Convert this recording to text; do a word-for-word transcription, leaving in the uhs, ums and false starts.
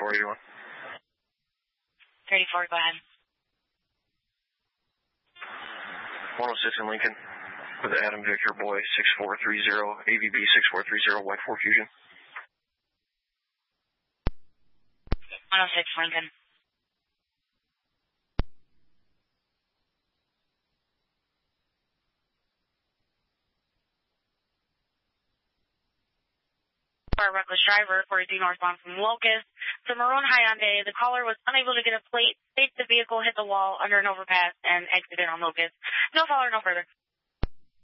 four eighty-one. thirty-four, go ahead. one oh six in Lincoln with Adam Victor Boy six four three zero, A V B six four three zero, White four Fusion. one oh six Lincoln. For a reckless driver, forty-two northbound from Locust. The maroon Hyundai, the caller was unable to get a plate, states the vehicle hit the wall under an overpass and exited on Locust. No follower, no further.